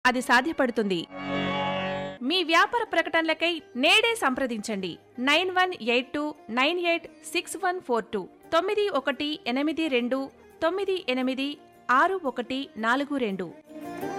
అది సాధ్యపడుతుంది. మీ వ్యాపార ప్రకటనలకై నేడే సంప్రదించండి 9182986142 9182986142.